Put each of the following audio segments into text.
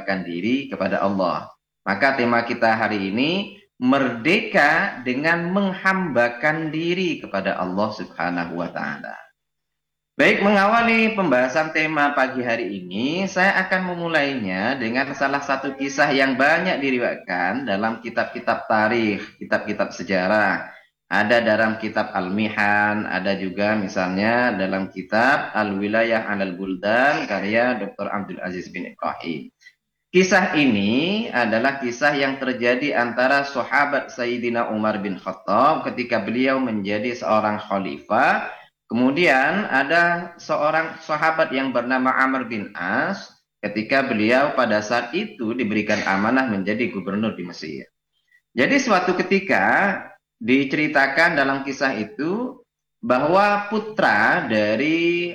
menghambakan diri kepada Allah. Maka tema kita hari ini, merdeka dengan menghambakan diri kepada Allah Subhanahu wa Ta'ala. Baik, mengawali pembahasan tema pagi hari ini, saya akan memulainya dengan salah satu kisah yang banyak diriwayatkan dalam kitab-kitab tarikh, kitab-kitab sejarah. Ada dalam kitab Al-Mihan, ada juga misalnya dalam kitab Al-Wilayah Alal Buldan, karya Dr. Abdul Aziz bin Ibrahim. Kisah ini adalah kisah yang terjadi antara sahabat Sayyidina Umar bin Khattab ketika beliau menjadi seorang khalifah. Kemudian ada seorang sahabat yang bernama Amr bin As ketika beliau pada saat itu diberikan amanah menjadi gubernur di Mesir. Jadi suatu ketika diceritakan dalam kisah itu bahwa putra dari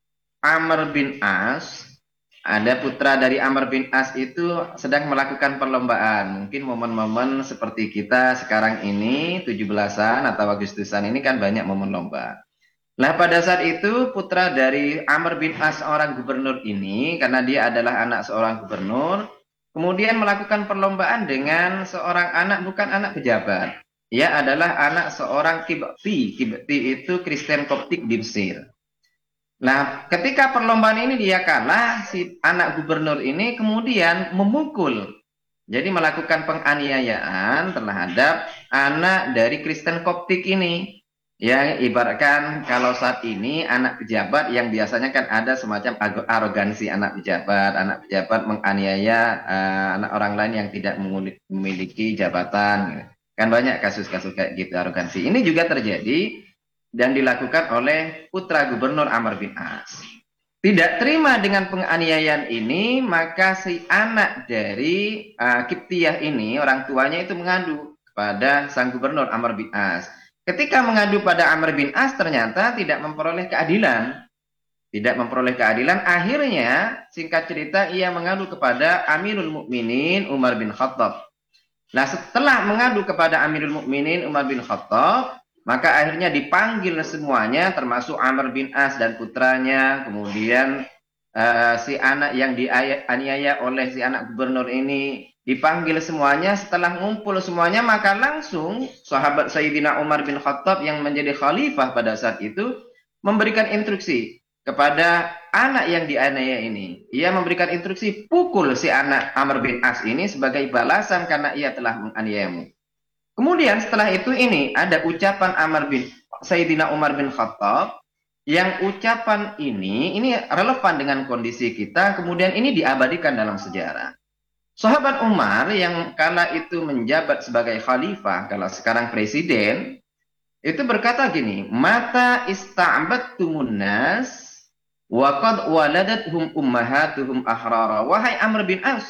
Amr bin As, ada putra dari Amr bin As itu sedang melakukan perlombaan. Mungkin momen-momen seperti kita sekarang ini, 17-an atau Agustusan ini kan banyak momen lomba. Nah, pada saat itu putra dari Amr bin As, seorang gubernur ini, karena dia adalah anak seorang gubernur, kemudian melakukan perlombaan dengan seorang anak, bukan anak pejabat. Ia adalah anak seorang Kibti. Kibti itu Kristen Koptik di Mesir. Nah, ketika perlombaan ini dia kalah, si anak gubernur ini kemudian memukul. Jadi melakukan penganiayaan terhadap anak dari Kristen Koptik ini. Ya, ibaratkan kalau saat ini anak pejabat yang biasanya kan ada semacam arogansi anak pejabat menganiaya anak orang lain yang tidak memiliki jabatan. Kan banyak kasus-kasus kayak gitu arogansi. Ini juga terjadi dan dilakukan oleh putra gubernur Amr bin As. Tidak terima dengan penganiayaan ini, maka si anak dari Kiptiyah ini, orang tuanya itu mengadu kepada sang gubernur Amr bin As. Ketika mengadu pada Amr bin As, ternyata tidak memperoleh keadilan. Tidak memperoleh keadilan, akhirnya singkat cerita ia mengadu kepada Amirul Mukminin Umar bin Khattab. Nah, setelah mengadu kepada Amirul Mukminin Umar bin Khattab, maka akhirnya dipanggil semuanya, termasuk Amr bin As dan putranya, kemudian si anak yang dianiaya oleh si anak gubernur ini dipanggil semuanya. Setelah ngumpul semuanya, maka langsung sahabat Sayyidina Umar bin Khattab yang menjadi khalifah pada saat itu memberikan instruksi kepada anak yang dianiaya ini. Ia memberikan instruksi, pukul si anak Amr bin As ini sebagai balasan karena ia telah menganiayamu. Kemudian setelah itu ini ada ucapan Sayyidina Umar bin Khattab, yang ucapan ini relevan dengan kondisi kita, kemudian ini diabadikan dalam sejarah. Sahabat Umar yang kala itu menjabat sebagai khalifah, kalau sekarang presiden, itu berkata gini, mata ista'badtumun nas wa qad waladathum ummahatuhum ahrara. Wahai Amr bin As,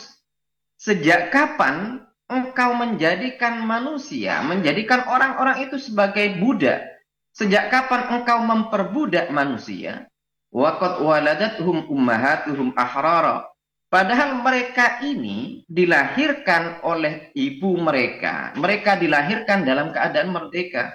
sejak kapan engkau menjadikan manusia, menjadikan orang-orang itu sebagai budak? Sejak kapan engkau memperbudak manusia? Wa qad waladathum ummahatuhum ahrara. Padahal mereka ini dilahirkan oleh ibu mereka. Mereka dilahirkan dalam keadaan merdeka.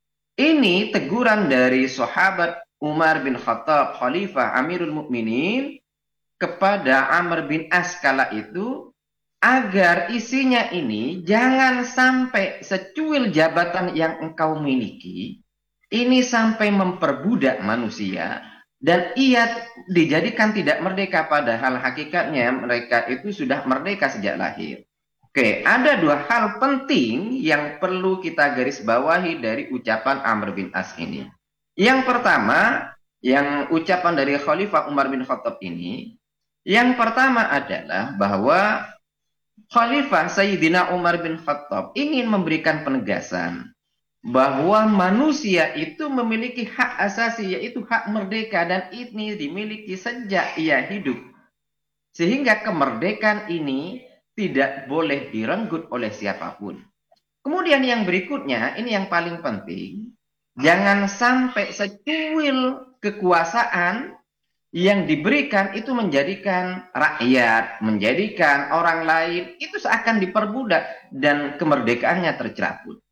Ini teguran dari sahabat Umar bin Khattab, Khalifah Amirul Mukminin, kepada Amr bin As kala itu, agar isinya ini jangan sampai secuil jabatan yang engkau miliki, ini sampai memperbudak manusia. Dan ia dijadikan tidak merdeka, padahal hakikatnya mereka itu sudah merdeka sejak lahir. Oke, ada dua hal penting yang perlu kita garis bawahi dari ucapan Amr bin As ini. Yang pertama, yang ucapan dari Khalifah Umar bin Khattab ini, yang pertama adalah bahwa Khalifah Sayyidina Umar bin Khattab ingin memberikan penegasan bahwa manusia itu memiliki hak asasi, yaitu hak merdeka, dan ini dimiliki sejak ia hidup. Sehingga kemerdekaan ini tidak boleh direnggut oleh siapapun. Kemudian yang berikutnya, ini yang paling penting, jangan sampai secuil kekuasaan yang diberikan itu menjadikan rakyat, menjadikan orang lain itu seakan diperbudak dan kemerdekaannya tercerabut.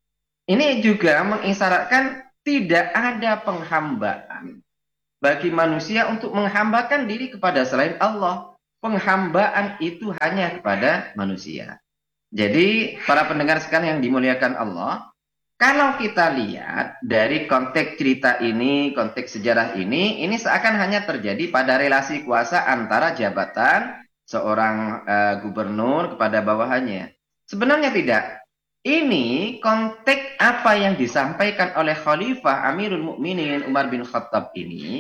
Ini juga mengisyaratkan tidak ada penghambaan bagi manusia untuk menghambakan diri kepada selain Allah. penghambaan itu hanya kepada manusia. Jadi para pendengar sekalian yang dimuliakan Allah, kalau kita lihat dari konteks cerita ini, konteks sejarah ini seakan hanya terjadi pada relasi kuasa antara jabatan seorang gubernur kepada bawahannya. Sebenarnya tidak. Ini konteks apa yang disampaikan oleh Khalifah Amirul Mukminin Umar bin Khattab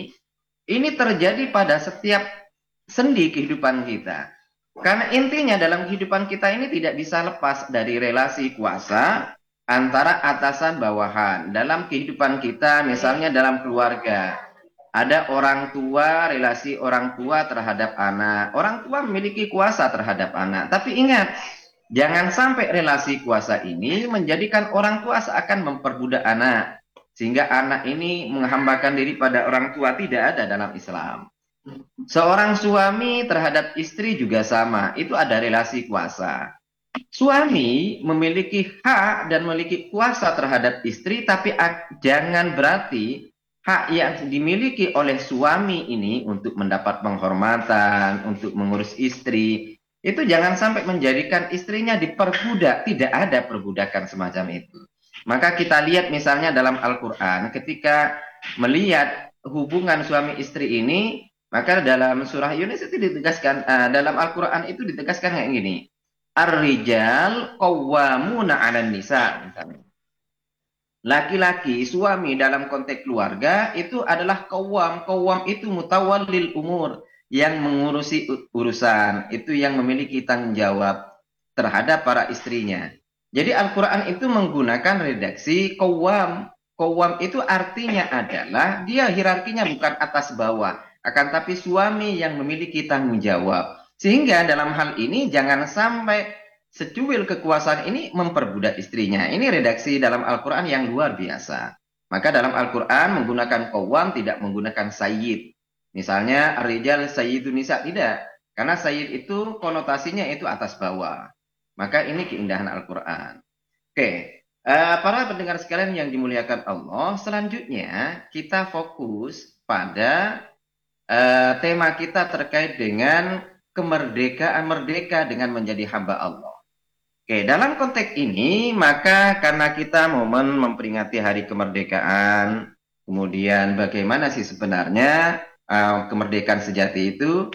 ini terjadi pada setiap sendi kehidupan kita. Karena intinya dalam kehidupan kita ini tidak bisa lepas dari relasi kuasa antara atasan bawahan. Dalam kehidupan kita, misalnya dalam keluarga, ada orang tua, relasi orang tua terhadap anak. Orang tua memiliki kuasa terhadap anak. Tapi ingat, jangan sampai relasi kuasa ini menjadikan orang tua seakan memperbudak anak. Sehingga anak ini menghambakan diri pada orang tua, tidak ada dalam Islam. Seorang suami terhadap istri juga sama, itu ada relasi kuasa. Suami memiliki hak dan memiliki kuasa terhadap istri, tapi jangan berarti hak yang dimiliki oleh suami ini untuk mendapat penghormatan, untuk mengurus istri, itu jangan sampai menjadikan istrinya diperbudak. Tidak ada perbudakan semacam itu. Maka kita lihat misalnya dalam Al-Quran, ketika melihat hubungan suami istri ini, maka dalam surah Yunus itu ditegaskan, dalam Al-Quran itu ditegaskan kayak gini. Ar-rijal qawwamuna 'alan nisa, misalnya. Laki-laki, suami dalam konteks keluarga itu adalah qawwam. Qawwam itu mutawallil umur, yang mengurusi urusan, itu yang memiliki tanggung jawab terhadap para istrinya. Jadi Al-Quran itu menggunakan redaksi qawwam. Qawwam itu artinya adalah dia hierarkinya bukan atas bawah, akan tapi suami yang memiliki tanggung jawab. Sehingga dalam hal ini jangan sampai secuil kekuasaan ini memperbudak istrinya. Ini redaksi dalam Al-Quran yang luar biasa. Maka dalam Al-Quran menggunakan qawwam, tidak menggunakan sayyid. Misalnya ar-rijal sayyidun nisa, tidak. Karena sayyid itu konotasinya itu atas bawah. Maka ini keindahan Al-Quran. Oke, para pendengar sekalian yang dimuliakan Allah, selanjutnya kita fokus pada tema kita terkait dengan kemerdekaan, merdeka dengan menjadi hamba Allah. Oke, dalam konteks ini, maka karena kita momen memperingati hari kemerdekaan, kemudian bagaimana sih sebenarnya kemerdekaan sejati itu,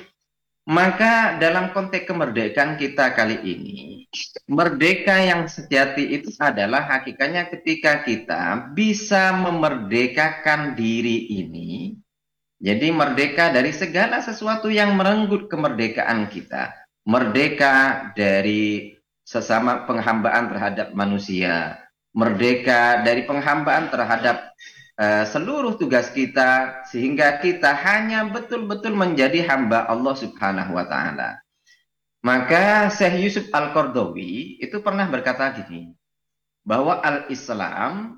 maka dalam konteks kemerdekaan kita kali ini, merdeka yang sejati itu adalah hakikatnya ketika kita bisa memerdekakan diri ini. Jadi merdeka dari segala sesuatu yang merenggut kemerdekaan kita. Merdeka dari sesama penghambaan terhadap manusia. Merdeka dari penghambaan terhadap seluruh tugas kita, sehingga kita hanya betul-betul menjadi hamba Allah Subhanahu wa Ta'ala. Maka Syekh Yusuf Al-Qardawi itu pernah berkata gini, bahwa al-Islam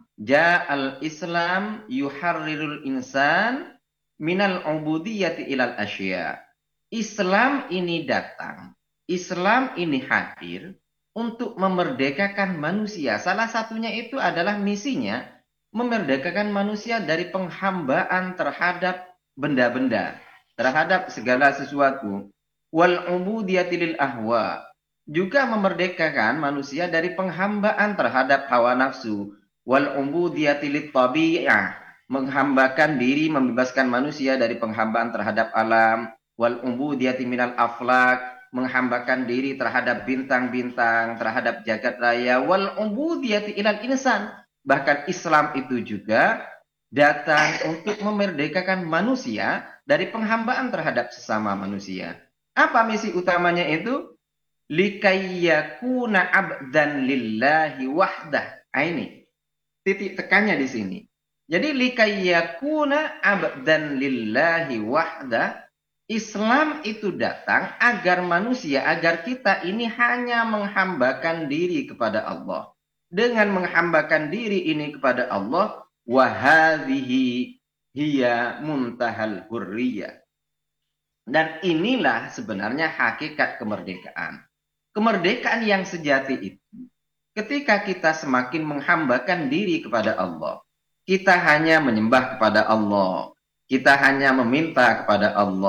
yuharrirul insan minal ubudiyyati ilal asya. Islam ini datang, Islam ini hadir untuk memerdekakan manusia. Salah satunya itu adalah misinya memerdekakan manusia dari penghambaan terhadap benda-benda, terhadap segala sesuatu. Wal ubudiyyati lil ahwa, juga memerdekakan manusia dari penghambaan terhadap hawa nafsu. Wal ubudiyyati lit tabi'ah, menghambakan diri, membebaskan manusia dari penghambaan terhadap alam. Wal ubudiyyati minal aflak, menghambakan diri terhadap bintang-bintang, terhadap jagat raya. Wal ubudiyyati ilal insan, bahkan Islam itu juga datang untuk memerdekakan manusia dari penghambaan terhadap sesama manusia. Apa misi utamanya itu? Likayyakuna abdan lillahi wahdah. Ini titik tekannya di sini. Jadi likayyakuna abdan lillahi wahdah, Islam itu datang agar manusia, agar kita ini hanya menghambakan diri kepada Allah. Dengan menghambakan diri ini kepada Allah, wahadhihi hiya muntahal hurriyah. Dan inilah sebenarnya hakikat kemerdekaan. Kemerdekaan yang sejati itu, ketika kita semakin menghambakan diri kepada Allah, kita hanya menyembah kepada Allah, kita hanya meminta kepada Allah,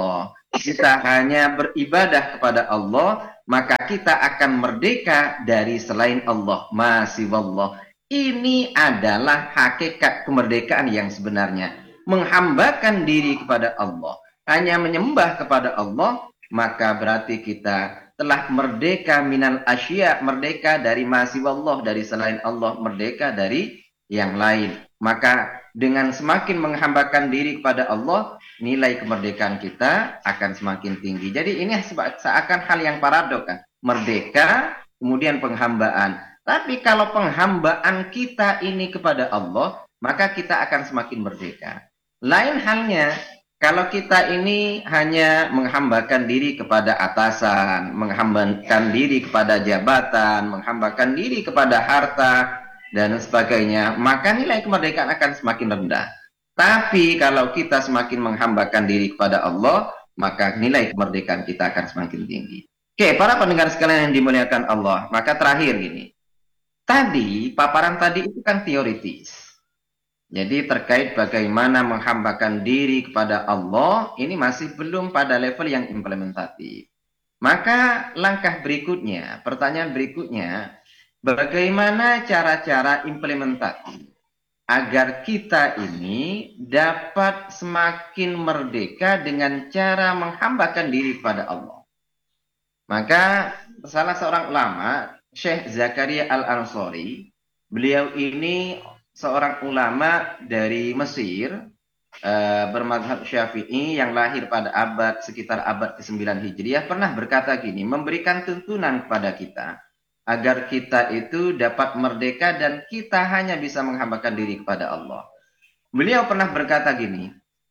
kita hanya beribadah kepada Allah, maka kita akan merdeka dari selain Allah. Masih wallah. Ini adalah hakikat kemerdekaan yang sebenarnya. Menghambakan diri kepada Allah, hanya menyembah kepada Allah, maka berarti kita telah merdeka minal asya, merdeka dari masih wallah, dari selain Allah, merdeka dari yang lain. Maka dengan semakin menghambakan diri kepada Allah, nilai kemerdekaan kita akan semakin tinggi. Jadi ini seakan hal yang paradok kan. Merdeka, kemudian penghambaan. Tapi kalau penghambaan kita ini kepada Allah, maka kita akan semakin merdeka. Lain halnya, kalau kita ini hanya menghambakan diri kepada atasan, menghambakan diri kepada jabatan, menghambakan diri kepada harta, dan sebagainya, maka nilai kemerdekaan akan semakin rendah. Tapi kalau kita semakin menghambakan diri kepada Allah, maka nilai kemerdekaan kita akan semakin tinggi. Oke, para pendengar sekalian yang dimuliakan Allah, maka terakhir gini. Tadi, paparan tadi itu kan teoritis. Jadi terkait bagaimana menghambakan diri kepada Allah, ini masih belum pada level yang implementatif. Maka langkah berikutnya, pertanyaan berikutnya, bagaimana cara-cara implementasi agar kita ini dapat semakin merdeka dengan cara menghambakan diri kepada Allah. Maka salah seorang ulama, Syekh Zakaria Al-Ansari, beliau ini seorang ulama dari Mesir, bermadhab Syafi'i yang lahir pada sekitar abad ke-9 Hijriah, pernah berkata gini, memberikan tuntunan kepada kita agar kita itu dapat merdeka dan kita hanya bisa menghambakan diri kepada Allah. Beliau pernah berkata gini,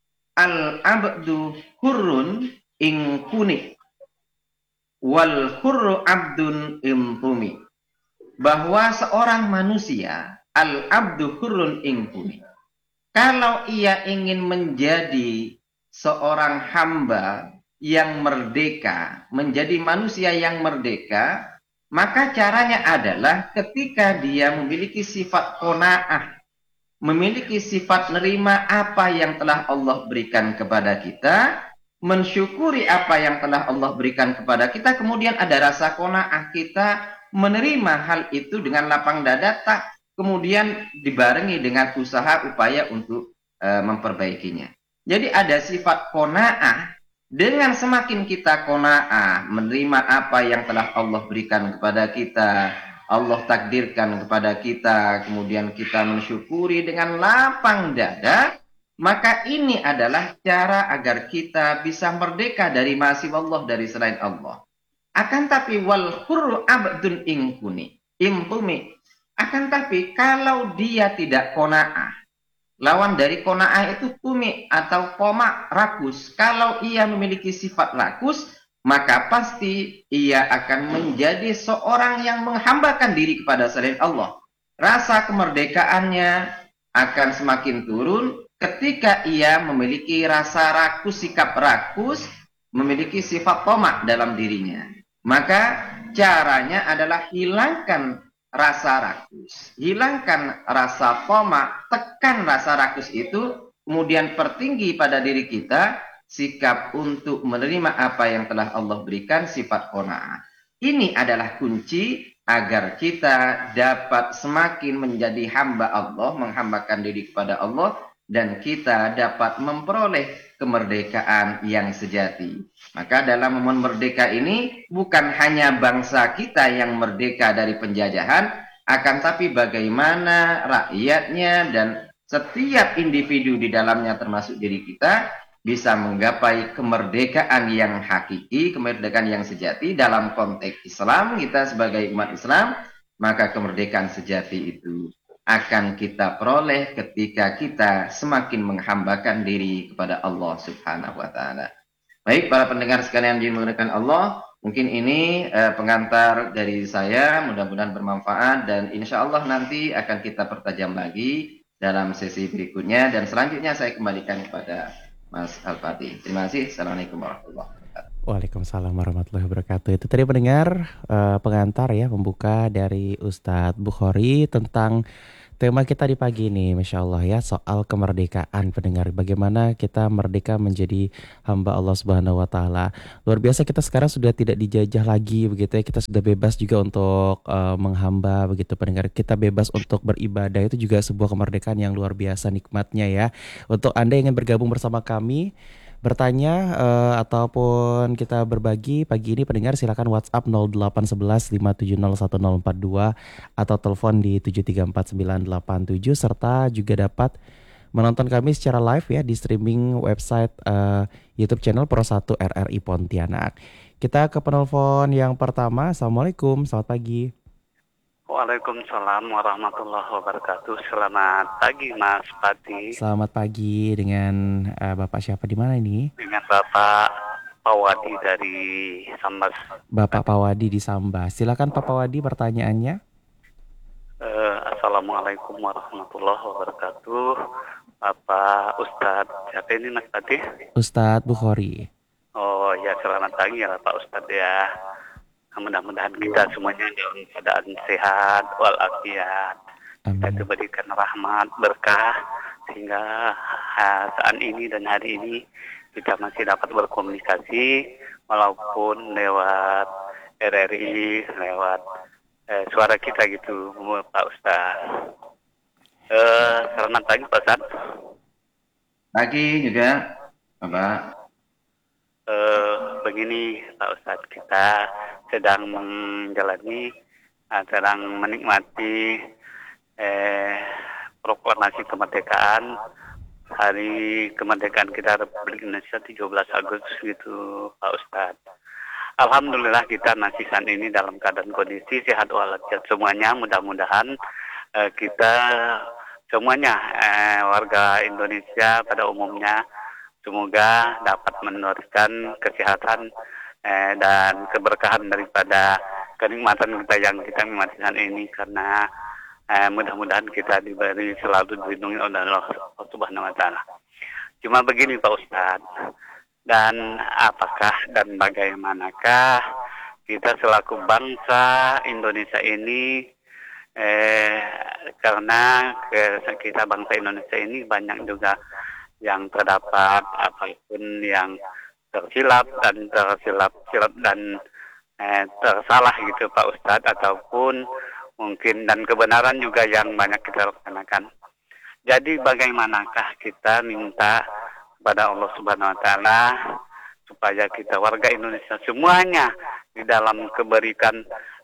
al-abdu hurrun in kunik wal hurru abdun impumi. Bahwa seorang manusia, al-abdu hurrun in kunik, kalau ia ingin menjadi seorang hamba yang merdeka, menjadi manusia yang merdeka, maka caranya adalah ketika dia memiliki sifat qanaah, memiliki sifat nerima apa yang telah Allah berikan kepada kita, mensyukuri apa yang telah Allah berikan kepada kita, kemudian ada rasa qanaah, kita menerima hal itu dengan lapang dada, tak kemudian dibarengi dengan usaha upaya untuk memperbaikinya. Jadi ada sifat qanaah. Dengan semakin kita qanaah, menerima apa yang telah Allah berikan kepada kita, Allah takdirkan kepada kita, kemudian kita mensyukuri dengan lapang dada, maka ini adalah cara agar kita bisa merdeka dari masih Allah, dari selain Allah. Akan tapi wal hurru abdun impumi. Akan tapi kalau dia tidak qanaah, lawan dari qanaah itu tumi atau koma, rakus. Kalau ia memiliki sifat rakus, maka pasti ia akan menjadi seorang yang menghambakan diri kepada selain Allah. Rasa kemerdekaannya akan semakin turun ketika ia memiliki rasa rakus, sikap rakus, memiliki sifat koma dalam dirinya. Maka caranya adalah hilangkan rasa rakus, hilangkan rasa toma, tekan rasa rakus itu, kemudian pertinggi pada diri kita sikap untuk menerima apa yang telah Allah berikan, sifat qanaah. Ini adalah kunci agar kita dapat semakin menjadi hamba Allah, menghambakan diri kepada Allah, dan kita dapat memperoleh kemerdekaan yang sejati. Maka dalam momen merdeka ini bukan hanya bangsa kita yang merdeka dari penjajahan, akan tapi bagaimana rakyatnya dan setiap individu di dalamnya termasuk diri kita bisa menggapai kemerdekaan yang hakiki, kemerdekaan yang sejati. Dalam konteks Islam, kita sebagai umat Islam, maka kemerdekaan sejati itu akan kita peroleh ketika kita semakin menghambakan diri kepada Allah Subhanahu wa taala. Baik, para pendengar sekalian yang dimuliakan Allah, mungkin ini pengantar dari saya, mudah-mudahan bermanfaat dan insya Allah nanti akan kita pertajam lagi dalam sesi berikutnya, dan selanjutnya saya kembalikan kepada Mas Al-Fatih. Terima kasih. Assalamualaikum warahmatullahi wabarakatuh. Waalaikumsalam warahmatullahi wabarakatuh. Itu tadi pendengar pengantar ya, pembuka dari Ustadz Bukhari tentang Tema kita di pagi ini, Masya Allah ya, soal kemerdekaan pendengar. Bagaimana kita merdeka menjadi hamba Allah Subhanahu wa Ta'ala. Luar biasa, kita sekarang sudah tidak dijajah lagi begitu ya. Kita sudah bebas juga untuk menghamba begitu pendengar. Kita bebas untuk beribadah, itu juga sebuah kemerdekaan yang luar biasa nikmatnya ya. Untuk Anda yang ingin bergabung bersama kami, bertanya ataupun kita berbagi pagi ini pendengar, silakan WhatsApp 0811 5701042 atau telepon di 7349987, serta juga dapat menonton kami secara live ya di streaming website YouTube channel Pro 1 RRI Pontianak. Kita ke penelpon yang pertama. Assalamualaikum, selamat pagi. Waalaikumsalam warahmatullahi wabarakatuh. Selamat pagi Mas Pati. Selamat pagi, dengan Bapak siapa di mana ini? Dengan Bapak Pawadi dari Sambas. Bapak Pawadi di Sambas. Silakan Pak Pawadi, pertanyaannya. Assalamualaikum warahmatullahi wabarakatuh. Bapak Ustadz, siapa ini Mas Pati? Ustadz Bukhari. Oh ya, selamat pagi ya Pak Ustadz ya. Mudah-mudahan kita semuanya dalam keadaan sehat walafiat. Kita Amin. diberikan rahmat, berkah, sehingga saat ini dan hari ini kita masih dapat berkomunikasi walaupun lewat RRI, lewat suara kita gitu, Pak Ustaz. Selamat pagi Pak Ustaz. Pagi juga, Bapak. Begini Pak Ustaz, kita sedang menjalani, sedang menikmati proklamasi kemerdekaan, hari kemerdekaan kita Republik Indonesia 17 Agustus gitu Pak Ustadz. Alhamdulillah kita masih saat ini dalam keadaan kondisi sehat walafiat semuanya. Mudah-mudahan kita semuanya warga Indonesia pada umumnya semoga dapat meneruskan kesehatan dan keberkahan daripada kenikmatan kita yang kita nikmati saat ini, karena mudah-mudahan kita diberi selalu dilindungi oleh Allah Subhanahu wa Ta'ala. Cuma begini Pak Ustadz, dan apakah dan bagaimanakah kita selaku bangsa Indonesia ini, karena kita bangsa Indonesia ini banyak juga yang terdapat apapun yang tersilap dan tersalah gitu Pak Ustadz, ataupun mungkin dan kebenaran juga yang banyak kita laksanakan. Jadi bagaimanakah kita minta kepada Allah Subhanahu wa Ta'ala supaya kita warga Indonesia semuanya di dalam kebaikan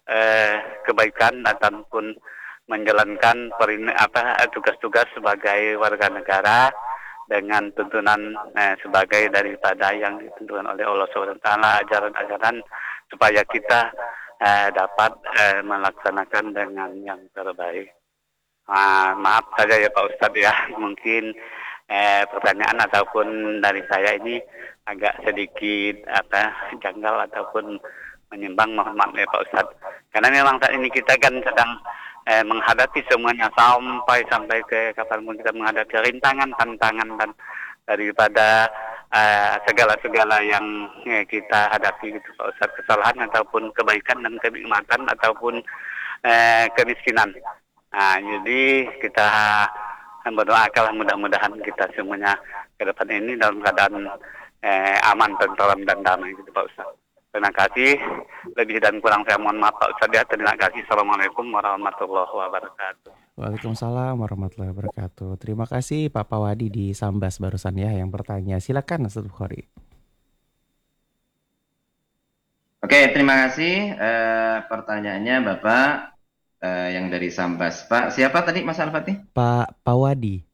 ataupun menjalankan tugas-tugas sebagai warga negara dengan tuntunan sebagai daripada yang ditentukan oleh Allah Subhanahu wa Ta'ala, ajaran-ajaran, supaya kita dapat melaksanakan dengan yang terbaik. Maaf saja ya Pak Ustadz ya, mungkin pertanyaan ataupun dari saya ini agak sedikit janggal ataupun menyimpang, mohon maaf ya Pak Ustadz. Karena memang saat ini kita kan sedang menghadapi semuanya sampai ke kapanpun kita menghadapi rintangan, tantangan dan daripada segala-segala yang kita hadapi gitu Pak Ustadz, kesalahan ataupun kebaikan dan kenikmatan ataupun kemiskinan. Nah, jadi kita berdoakanlah mudah-mudahan kita semuanya ke depan ini dalam keadaan aman, tentram dan damai gitu Pak Ustadz. Terima kasih. Lebih dan kurang saya mohon maaf Pak Ustadz ya. Terima kasih. Assalamualaikum warahmatullahi wabarakatuh. Waalaikumsalam warahmatullahi wabarakatuh. Terima kasih Pak Pawadi di Sambas barusan ya yang bertanya. Silakan Ustadz Bukhari. Oke, terima kasih. Pertanyaannya Bapak yang dari Sambas. Pak, siapa tadi Mas Al-Fatih? Pak Pawadi.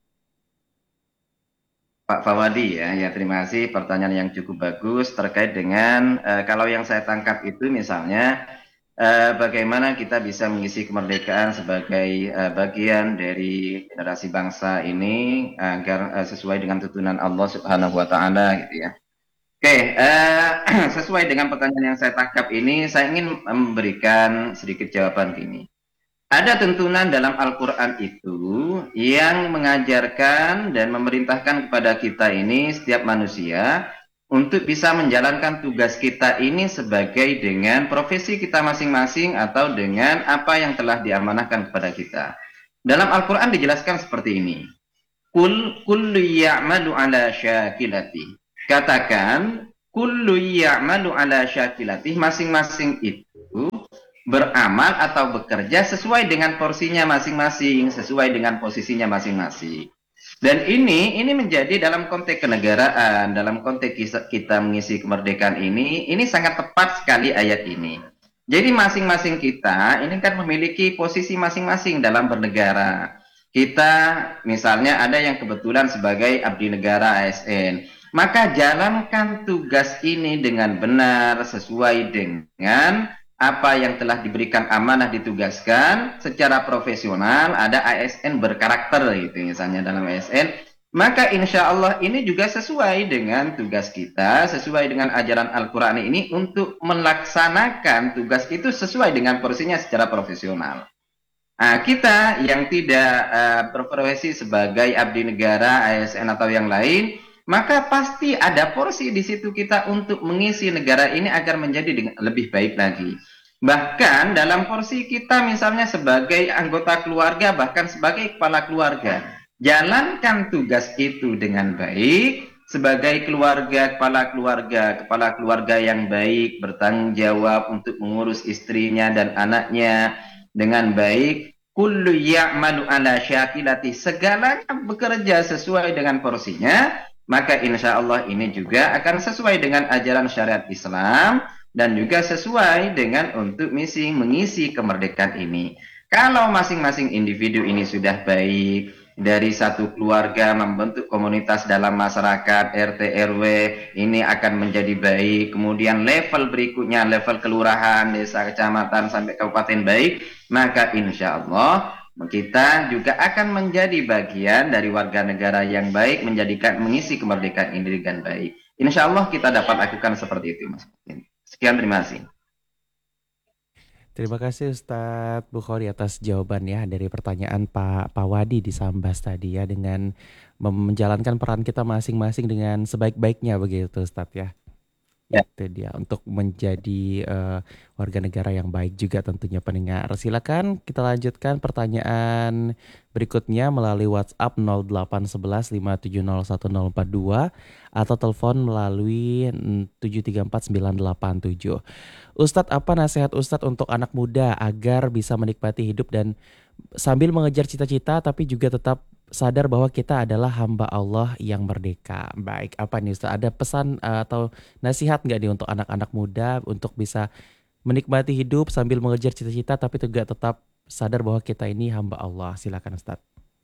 Pak Fawadi ya, terima kasih, pertanyaan yang cukup bagus terkait dengan kalau yang saya tangkap itu misalnya bagaimana kita bisa mengisi kemerdekaan sebagai bagian dari generasi bangsa ini agar sesuai dengan tuntunan Allah Subhanahu wa Ta'ala gitu ya. Oke, sesuai dengan pertanyaan yang saya tangkap ini, saya ingin memberikan sedikit jawaban gini. Ada tuntunan dalam Al-Quran itu yang mengajarkan dan memerintahkan kepada kita ini, setiap manusia, untuk bisa menjalankan tugas kita ini sebagai dengan profesi kita masing-masing atau dengan apa yang telah diamanahkan kepada kita. Dalam Al-Quran dijelaskan seperti ini. Kullu ya'malu ala syakilati. Katakan, kullu ya'malu ala syakilati. Masing-masing itu beramal atau bekerja sesuai dengan porsinya masing-masing, sesuai dengan posisinya masing-masing. Dan ini menjadi dalam konteks kenegaraan, dalam konteks kita mengisi kemerdekaan ini sangat tepat sekali ayat ini. Jadi masing-masing kita ini kan memiliki posisi masing-masing dalam bernegara. Kita misalnya ada yang kebetulan sebagai abdi negara ASN, maka jalankan tugas ini dengan benar sesuai dengan apa yang telah diberikan amanah ditugaskan secara profesional. Ada ASN berkarakter gitu misalnya dalam ASN, maka insya Allah ini juga sesuai dengan tugas kita, sesuai dengan ajaran Al-Quran ini untuk melaksanakan tugas itu sesuai dengan porsinya secara profesional. Nah, kita yang tidak berprofesi sebagai abdi negara, ASN atau yang lain, maka pasti ada porsi di situ kita untuk mengisi negara ini agar menjadi lebih baik lagi. Bahkan dalam porsi kita misalnya sebagai anggota keluarga, bahkan sebagai kepala keluarga, jalankan tugas itu dengan baik sebagai keluarga, kepala keluarga yang baik, bertanggung jawab untuk mengurus istrinya dan anaknya dengan baik. Kullu ya'malu ala syakilati, segalanya bekerja sesuai dengan porsinya, maka insya Allah ini juga akan sesuai dengan ajaran syariat Islam dan juga sesuai dengan untuk mengisi kemerdekaan ini. Kalau masing-masing individu ini sudah baik, dari satu keluarga membentuk komunitas dalam masyarakat, RT RW ini akan menjadi baik. Kemudian level berikutnya, level kelurahan, desa, kecamatan sampai kabupaten baik, maka insya Allah kita juga akan menjadi bagian dari warga negara yang baik, mengisi kemerdekaan ini dengan baik. Insya Allah kita dapat lakukan seperti itu, Mas. Sekian, terima kasih. Terima kasih Ustadz Bukhari atas jawabannya dari pertanyaan Pak Wadi di Sambas tadi ya, dengan menjalankan peran kita masing-masing dengan sebaik-baiknya begitu Ustadz ya. Ya. Itu dia untuk menjadi warga negara yang baik juga tentunya pendengar. Silakan kita lanjutkan pertanyaan berikutnya melalui WhatsApp 0811 5701042 atau telepon melalui 7349987. Ustadz, apa nasihat Ustadz untuk anak muda agar bisa menikmati hidup dan sambil mengejar cita-cita tapi juga tetap sadar bahwa kita adalah hamba Allah yang merdeka? Baik, apa nih Ustadz? Ada pesan atau nasihat nggak nih untuk anak-anak muda untuk bisa menikmati hidup sambil mengejar cita-cita tapi juga tetap sadar bahwa kita ini hamba Allah? Silakan Ustadz.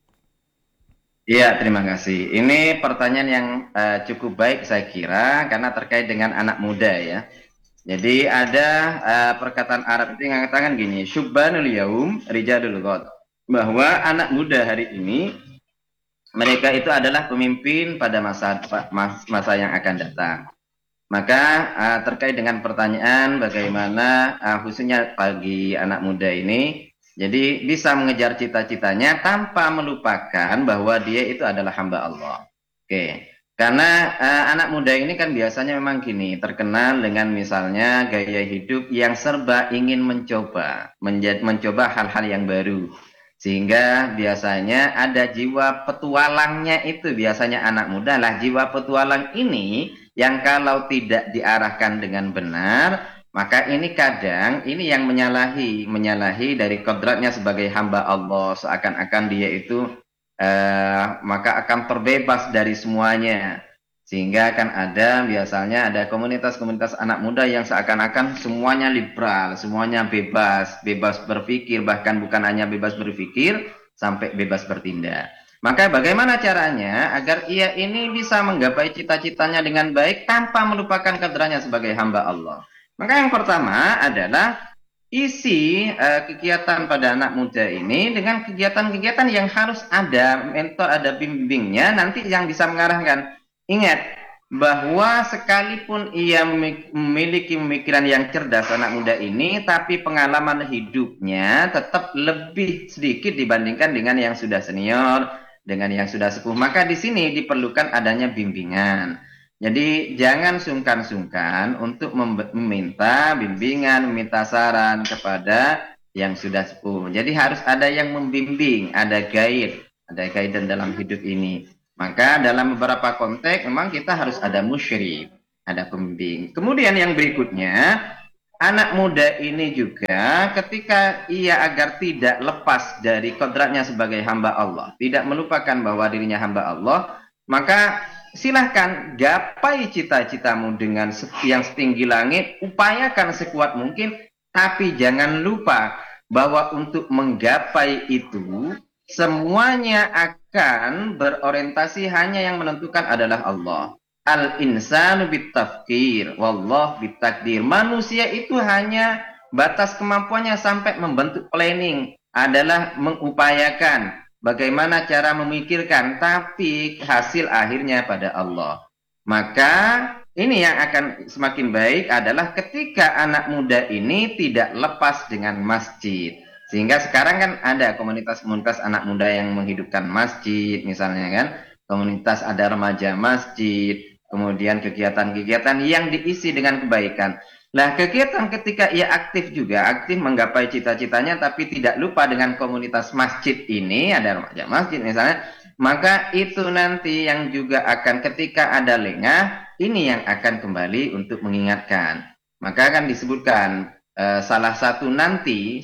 Iya, terima kasih. Ini pertanyaan yang cukup baik saya kira karena terkait dengan anak muda ya. Jadi ada perkataan Arab itu yang mengatakan gini, syubbanul yaum rijadul ghad, bahwa anak muda hari ini mereka itu adalah pemimpin pada masa yang akan datang. Maka terkait dengan pertanyaan bagaimana khususnya bagi anak muda ini, jadi bisa mengejar cita-citanya tanpa melupakan bahwa dia itu adalah hamba Allah. Oke. Karena anak muda ini kan biasanya memang gini, terkenal dengan misalnya gaya hidup yang serba ingin mencoba hal-hal yang baru. Sehingga biasanya ada jiwa petualangnya itu, biasanya anak muda lah jiwa petualang ini yang kalau tidak diarahkan dengan benar, maka ini kadang ini yang menyalahi dari kodratnya sebagai hamba Allah, seakan-akan dia itu maka akan terbebas dari semuanya, sehingga akan ada biasanya ada komunitas-komunitas anak muda yang seakan-akan semuanya liberal, semuanya bebas berpikir, bahkan bukan hanya bebas berpikir sampai bebas bertindak. Maka bagaimana caranya agar ia ini bisa menggapai cita-citanya dengan baik tanpa melupakan kadranya sebagai hamba Allah? Maka yang pertama adalah isi kegiatan pada anak muda ini dengan kegiatan-kegiatan yang harus ada mentor, ada bimbingnya, nanti yang bisa mengarahkan. Ingat bahwa sekalipun ia memiliki pemikiran yang cerdas anak muda ini, tapi pengalaman hidupnya tetap lebih sedikit dibandingkan dengan yang sudah senior, dengan yang sudah sepuh. Maka di sini diperlukan adanya bimbingan. Jadi jangan sungkan-sungkan untuk meminta bimbingan, meminta saran kepada yang sudah sepuh. Jadi harus ada yang membimbing, ada guidance dalam hidup ini. Maka dalam beberapa konteks memang kita harus ada musyrik, ada pembimbing. Kemudian yang berikutnya, anak muda ini juga ketika ia agar tidak lepas dari kodratnya sebagai hamba Allah, tidak melupakan bahwa dirinya hamba Allah, maka silahkan gapai cita-citamu dengan yang setinggi langit, upayakan sekuat mungkin, tapi jangan lupa bahwa untuk menggapai itu semuanya akan berorientasi hanya yang menentukan adalah Allah. Al-insanu bitafkir, wallah bitakdir. Manusia itu hanya batas kemampuannya sampai membentuk planning adalah mengupayakan bagaimana cara memikirkan, tapi hasil akhirnya pada Allah. Maka ini yang akan semakin baik adalah ketika anak muda ini tidak lepas dengan masjid. Sehingga sekarang kan ada komunitas-komunitas anak muda yang menghidupkan masjid, misalnya kan, komunitas ada remaja masjid, kemudian kegiatan-kegiatan yang diisi dengan kebaikan. Nah, kegiatan ketika ia aktif juga, aktif menggapai cita-citanya, tapi tidak lupa dengan komunitas masjid ini, ada remaja masjid misalnya, maka itu nanti yang juga akan ketika ada lengah, ini yang akan kembali untuk mengingatkan. Maka akan disebutkan salah satu nanti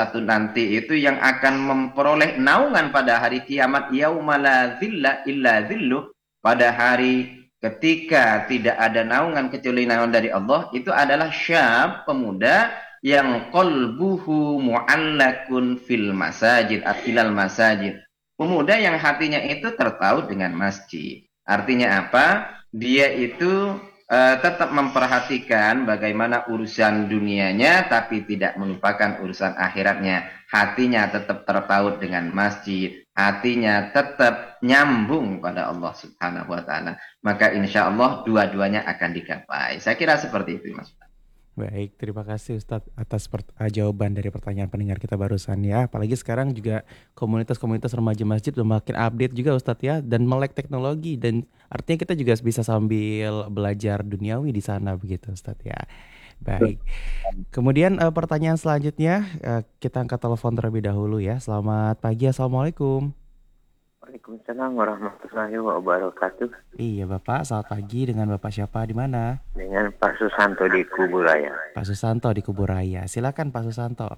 itu yang akan memperoleh naungan pada hari kiamat, yaumala dzilla illa dzilluh, pada hari ketika tidak ada naungan kecuali naungan dari Allah, itu adalah syab, pemuda yang qalbuhu mu'allakun fil masajid, atilal masajid. Pemuda yang hatinya itu tertaut dengan masjid. Artinya apa? Dia itu tetap memperhatikan bagaimana urusan dunianya, tapi tidak melupakan urusan akhiratnya. Hatinya tetap terpaut dengan masjid, hatinya tetap nyambung pada Allah Subhanahu wa Ta'ala. Maka insya Allah dua-duanya akan digapai. Saya kira seperti itu, Mas. Baik, terima kasih Ustadz atas jawaban dari pertanyaan pendengar kita barusan ya. Apalagi sekarang juga komunitas-komunitas remaja masjid udah makin update juga Ustadz ya, dan melek teknologi, dan artinya kita juga bisa sambil belajar duniawi di sana begitu Ustadz ya. Baik. Kemudian pertanyaan selanjutnya, kita angkat telepon terlebih dahulu ya. Selamat pagi, Assalamualaikum. Waalaikumsalam warahmatullahi wabarakatuh. Iya Bapak, selamat pagi. Dengan Bapak siapa, di mana? Dengan Pak Susanto di Kuburaya. Pak Susanto di Kuburaya. Silakan Pak Susanto.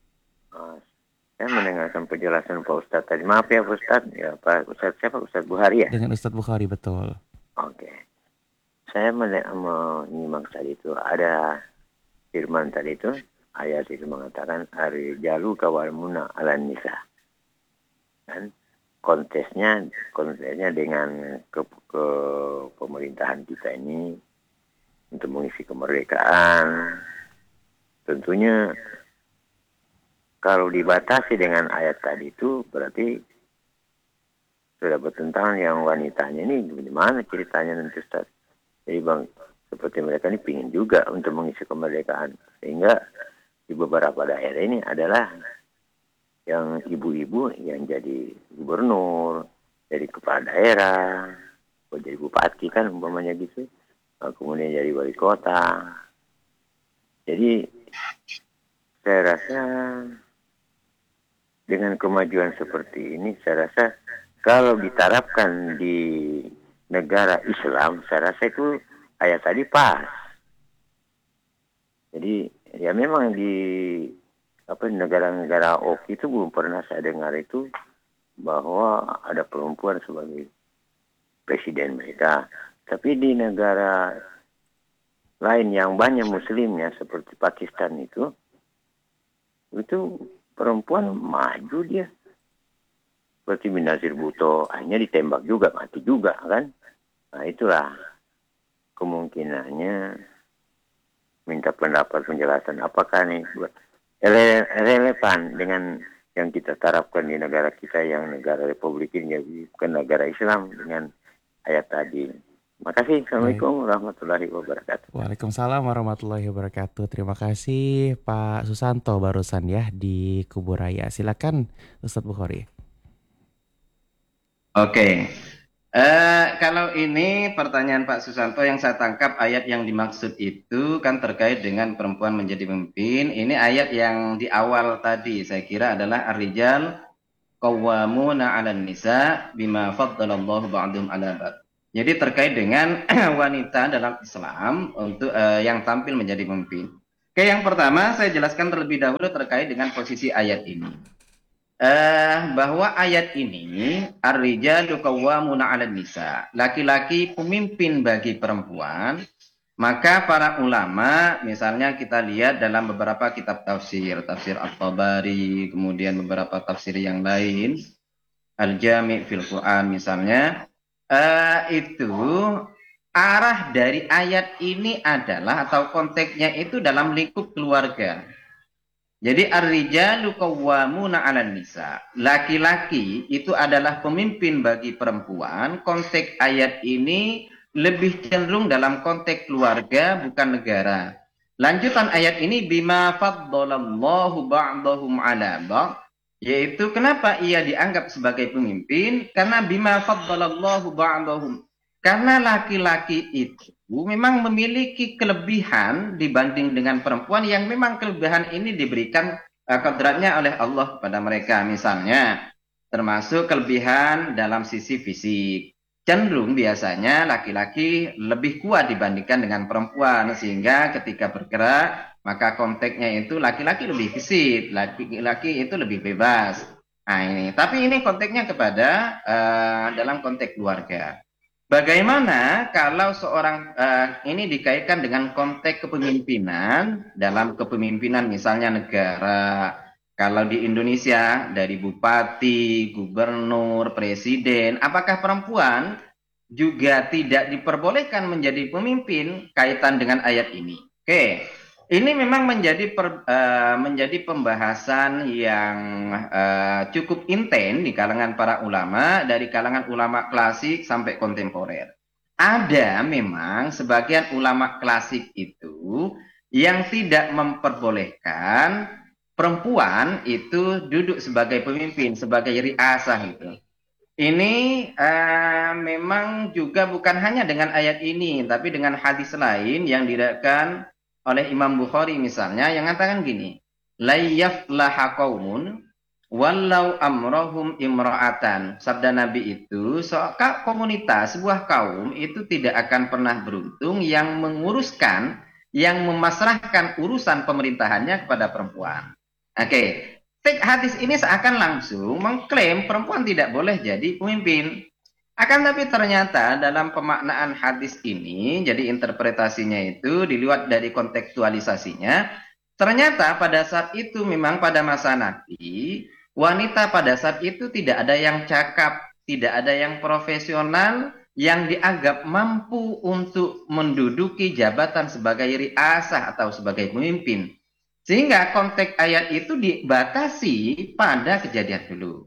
Saya mendengarkan penjelasan Pak Ustadz tadi. Maaf ya Pak Ustadz. Ya Pak Ustadz siapa? Ustadz Buhari ya? Dengan Ustadz Bukhari, betul. Oke. Saya menyimak tadi itu. Ada firman tadi itu. Ayat itu mengatakan Ar-rijalu kawalmuna ala nisa. Dan kontesnya dengan ke pemerintahan kita ini untuk mengisi kemerdekaan. Tentunya kalau dibatasi dengan ayat tadi itu berarti sudah bertentangan yang wanitanya ini gimana ceritanya nanti Ustaz. Jadi Bang, seperti mereka ini pingin juga untuk mengisi kemerdekaan. Sehingga di beberapa daerah ini adalah yang ibu-ibu yang jadi gubernur, jadi kepala daerah, jadi bupati kan umpamanya gitu, kemudian jadi wali kota. Jadi saya rasa dengan kemajuan seperti ini, saya rasa kalau diterapkan di negara Islam, saya rasa itu ayat tadi pas. Jadi ya memang di negara-negara OKI itu belum pernah saya dengar itu bahwa ada perempuan sebagai presiden mereka. Tapi di negara lain yang banyak muslimnya seperti Pakistan itu perempuan maju dia. Seperti Benazir Bhutto, akhirnya ditembak juga, mati juga kan. Nah itulah kemungkinannya minta pendapat penjelasan apakah nih relevan dengan yang kita terapkan di negara kita yang negara republik ini, bukan negara Islam dengan ayat tadi. Makasih. Assalamualaikum warahmatullahi wabarakatuh. Waalaikumsalam warahmatullahi wabarakatuh. Terima kasih Pak Susanto barusan ya di Kuburaya. Silakan Ustadz Bukhari. Oke. Kalau ini pertanyaan Pak Susanto, yang saya tangkap ayat yang dimaksud itu kan terkait dengan perempuan menjadi pemimpin. Ini ayat yang di awal tadi saya kira adalah ar-rijal qawwamuna 'alan nisa bima faddalallahu ba'dhum 'ala ba'd. Jadi terkait dengan wanita dalam Islam untuk yang tampil menjadi pemimpin. Oke, yang pertama saya jelaskan terlebih dahulu terkait dengan posisi ayat ini. Bahwa ayat ini ar-rijalu qawwamuna 'alan nisa, laki-laki pemimpin bagi perempuan, maka para ulama misalnya kita lihat dalam beberapa kitab tafsir, tafsir At-Tabari, kemudian beberapa tafsir yang lain, Al-Jami' fil Quran misalnya, itu arah dari ayat ini adalah atau konteksnya itu dalam lingkup keluarga. Jadi ar-rijalu qawwamuna 'alan nisa. Laki-laki itu adalah pemimpin bagi perempuan. Konteks ayat ini lebih cenderung dalam konteks keluarga bukan negara. Lanjutan ayat ini bima faddalallahu ba'dahum 'ala ba'd, yaitu kenapa ia dianggap sebagai pemimpin? Karena bima faddalallahu ba'dahum. Karena laki-laki itu memang memiliki kelebihan dibanding dengan perempuan yang memang kelebihan ini diberikan kodratnya oleh Allah kepada mereka. Misalnya, termasuk kelebihan dalam sisi fisik. Cenderung biasanya laki-laki lebih kuat dibandingkan dengan perempuan, sehingga ketika bergerak, maka konteksnya itu laki-laki lebih gesit, laki-laki itu lebih bebas. Nah ini, tapi ini konteksnya kepada dalam konteks keluarga. Bagaimana kalau seorang ini dikaitkan dengan konteks kepemimpinan, dalam kepemimpinan misalnya negara, kalau di Indonesia dari bupati, gubernur, presiden, apakah perempuan juga tidak diperbolehkan menjadi pemimpin kaitan dengan ayat ini? Oke, ini memang menjadi pembahasan yang cukup intens di kalangan para ulama, dari kalangan ulama klasik sampai kontemporer. Ada memang sebagian ulama klasik itu yang tidak memperbolehkan perempuan itu duduk sebagai pemimpin, sebagai riasah itu. Ini memang juga bukan hanya dengan ayat ini, tapi dengan hadis lain yang diriwayatkan oleh Imam Bukhari misalnya, yang mengatakan gini, la yaflaha qaumun walau amrohum imra'atan. Sabda Nabi itu, komunitas, sebuah kaum itu tidak akan pernah beruntung yang menguruskan, yang memasrahkan urusan pemerintahannya kepada perempuan. Oke, hadis ini seakan langsung mengklaim perempuan tidak boleh jadi pemimpin. Akan tapi ternyata dalam pemaknaan hadis ini, jadi interpretasinya itu dilihat dari kontekstualisasinya, ternyata pada saat itu memang pada masa Nabi, wanita pada saat itu tidak ada yang cakap, tidak ada yang profesional, yang dianggap mampu untuk menduduki jabatan sebagai riasah atau sebagai pemimpin. Sehingga konteks ayat itu dibatasi pada kejadian dulu.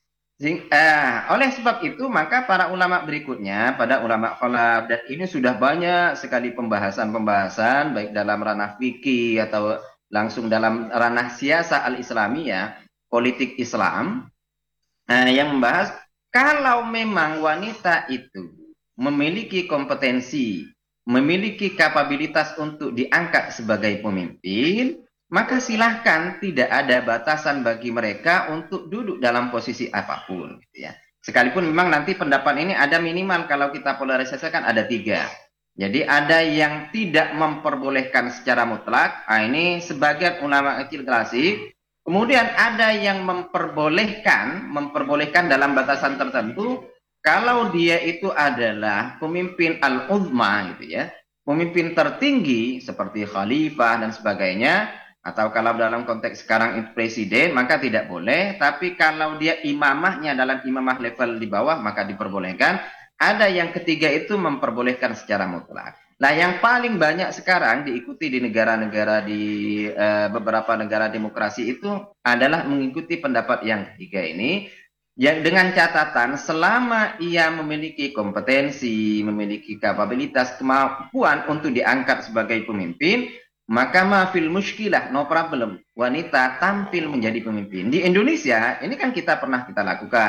Oleh sebab itu maka para ulama berikutnya, pada ulama khalaf, dan ini sudah banyak sekali pembahasan-pembahasan baik dalam ranah fikih atau langsung dalam ranah siasah al-islamiyah, politik Islam, yang membahas kalau memang wanita itu memiliki kompetensi, memiliki kapabilitas untuk diangkat sebagai pemimpin, maka silahkan, tidak ada batasan bagi mereka untuk duduk dalam posisi apapun. Gitu ya. Sekalipun memang nanti pendapat ini ada minimal, kalau kita polarisasikan ada 3. Jadi ada yang tidak memperbolehkan secara mutlak, ini sebagian ulama akil klasik. Kemudian ada yang memperbolehkan dalam batasan tertentu, kalau dia itu adalah pemimpin al-uzma gitu ya, pemimpin tertinggi seperti khalifah dan sebagainya, atau kalau dalam konteks sekarang itu presiden, maka tidak boleh. Tapi kalau dia imamahnya dalam imamah level di bawah, maka diperbolehkan. Ada yang ketiga itu memperbolehkan secara mutlak. Nah, yang paling banyak sekarang diikuti di negara-negara, di beberapa negara demokrasi itu adalah mengikuti pendapat yang ketiga ini, yang dengan catatan selama ia memiliki kompetensi, memiliki kapabilitas, kemampuan untuk diangkat sebagai pemimpin, maka mafil muskilah, no problem, wanita tampil menjadi pemimpin. Di Indonesia ini kan kita pernah kita lakukan.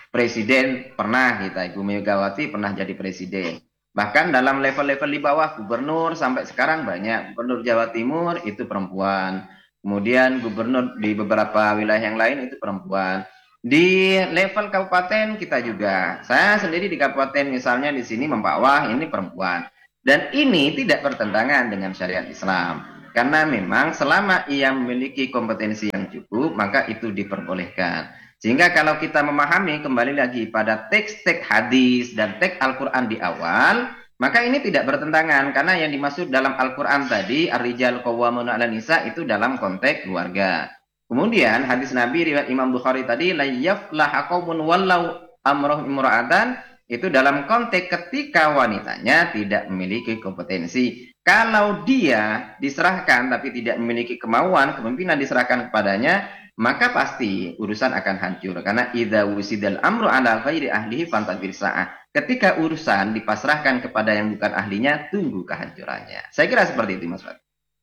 Presiden pernah kita, Ibu Megawati pernah jadi presiden. Bahkan dalam level-level di bawah, gubernur sampai sekarang banyak. Gubernur Jawa Timur itu perempuan. Kemudian gubernur di beberapa wilayah yang lain itu perempuan. Di level kabupaten kita juga. Saya sendiri di kabupaten misalnya di sini Mempawah ini perempuan. Dan ini tidak bertentangan dengan syariat Islam. Karena memang selama ia memiliki kompetensi yang cukup, maka itu diperbolehkan. Sehingga kalau kita memahami kembali lagi pada teks-teks hadis dan teks Al-Quran di awal, maka ini tidak bertentangan. Karena yang dimaksud dalam Al-Quran tadi, Ar-Rijal Qawwamuna 'alan Nisa, itu dalam konteks keluarga. Kemudian hadis Nabi riwayat Imam Bukhari tadi, la yaflaha qaumun wallau amrahum imra'atan, itu dalam konteks ketika wanitanya tidak memiliki kompetensi. Kalau dia diserahkan tapi tidak memiliki kemauan, kepemimpinan diserahkan kepadanya, maka pasti urusan akan hancur. Karena idza wusidal amru ala ghairi ahlihi fantazir sa'ah. Ketika urusan dipasrahkan kepada yang bukan ahlinya, tunggu kehancurannya. Saya kira seperti itu, Mas Fat.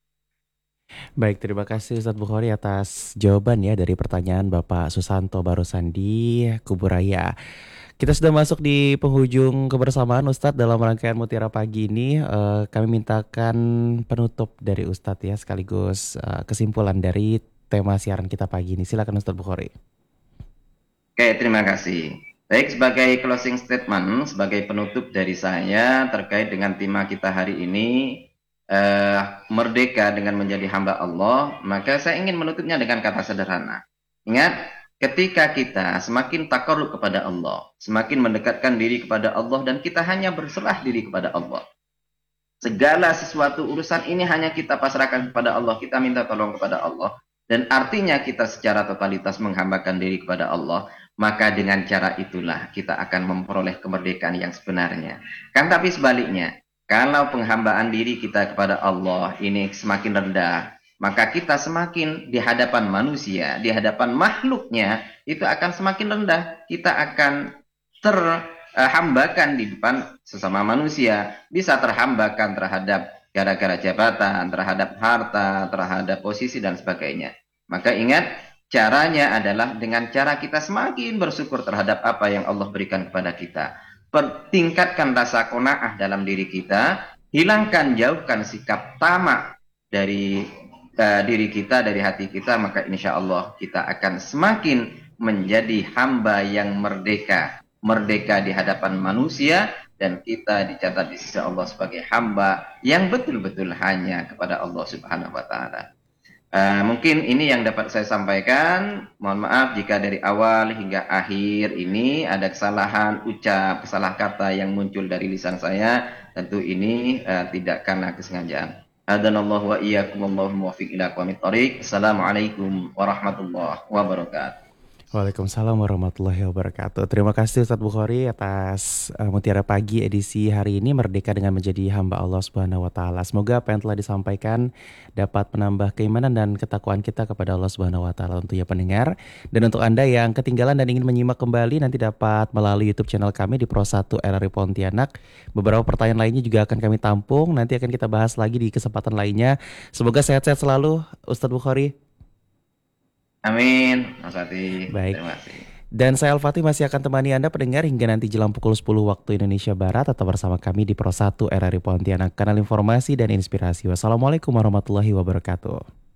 Baik, terima kasih Ustadz Bukhari atas jawaban ya dari pertanyaan Bapak Susanto barusan di Kuburaya. Kita sudah masuk di penghujung kebersamaan Ustadz dalam rangkaian Mutiara Pagi ini. Kami mintakan penutup dari Ustadz ya, sekaligus kesimpulan dari tema siaran kita pagi ini. Silakan Ustadz Bukhari. Oke, terima kasih. Baik, sebagai closing statement, sebagai penutup dari saya terkait dengan tema kita hari ini, merdeka dengan menjadi hamba Allah, maka saya ingin menutupnya dengan kata sederhana. Ingat, ketika kita semakin takarrub kepada Allah, semakin mendekatkan diri kepada Allah, dan kita hanya berserah diri kepada Allah, segala sesuatu urusan ini hanya kita pasrahkan kepada Allah, kita minta tolong kepada Allah, dan artinya kita secara totalitas menghambakan diri kepada Allah, maka dengan cara itulah kita akan memperoleh kemerdekaan yang sebenarnya. Kan tapi sebaliknya, kalau penghambaan diri kita kepada Allah ini semakin rendah, maka kita semakin di hadapan manusia, di hadapan makhluknya, itu akan semakin rendah. Kita akan terhambakan di depan sesama manusia, bisa terhambakan terhadap gara-gara jabatan, terhadap harta, terhadap posisi dan sebagainya. Maka ingat, caranya adalah dengan cara kita semakin bersyukur terhadap apa yang Allah berikan kepada kita. Tingkatkan rasa qanaah dalam diri kita, jauhkan sikap tamak dari diri kita, dari hati kita, maka insya Allah kita akan semakin menjadi hamba yang merdeka di hadapan manusia, dan kita dicatat di sisi Allah sebagai hamba yang betul-betul hanya kepada Allah Subhanahu wa Ta'ala. Mungkin ini yang dapat saya sampaikan. Mohon maaf jika dari awal hingga akhir ini ada kesalahan ucap, salah kata yang muncul dari lisan saya. Tentu ini tidak karena kesengajaan. Hadanallahu wa iyyakum wallahu muwaffiq ila aqwamit thoriq. Assalamualaikum warahmatullahi wabarakatuh. Waalaikumsalam warahmatullahi wabarakatuh. Terima kasih Ustadz Bukhari atas Mutiara Pagi edisi hari ini, merdeka dengan menjadi hamba Allah Subhanahu wa Ta'ala. Semoga apa yang telah disampaikan dapat menambah keimanan dan ketakwaan kita kepada Allah Subhanahu wa Ta'ala untuk ya pendengar. Dan untuk Anda yang ketinggalan dan ingin menyimak kembali, nanti dapat melalui YouTube channel kami di Pro1 RRI Pontianak. Beberapa pertanyaan lainnya juga akan kami tampung, nanti akan kita bahas lagi di kesempatan lainnya. Semoga sehat-sehat selalu Ustadz Bukhari. Amin, Mas Fatih. Baik. Terima kasih. Dan saya Al-Fatih masih akan temani Anda pendengar hingga nanti jelang pukul 10 waktu Indonesia Barat. Tetap bersama kami di Pro1 RRI Pontianak, kanal informasi dan inspirasi. Wassalamualaikum warahmatullahi wabarakatuh.